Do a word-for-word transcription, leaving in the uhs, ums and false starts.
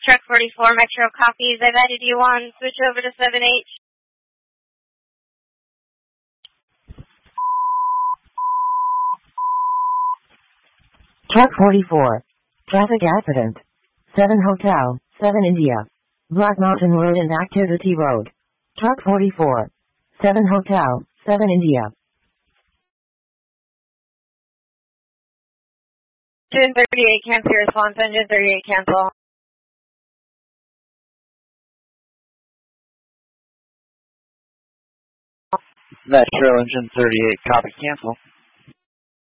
Truck forty-four, Metro copies. I've added you on. Switch over to seven H. Truck forty-four. Traffic accident. seven Hotel, seven India. Black Mountain Road and Activity Road. Truck forty-four. seven Hotel, seven India. Engine thirty-eight, cancel your response. Engine thirty-eight, cancel. Metro Engine thirty-eight, copy, cancel.